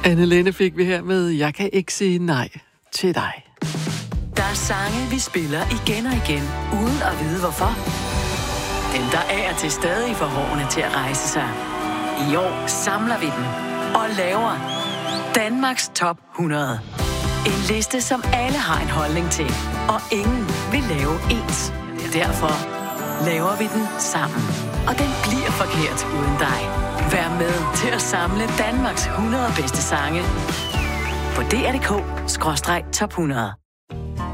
Anne Lene fik vi her med Jeg kan ikke sige nej til dig. Der er sange, vi spiller igen og igen, uden at vide hvorfor. Dem, der er til stadig for hårene til at rejse sig. I år samler vi dem og laver Danmarks Top 100. En liste, som alle har en holdning til, og ingen vil lave ens. Derfor laver vi den sammen. Og den bliver forkert uden dig. Vær med til at samle Danmarks 100 bedste sange på dr.dk/top 100.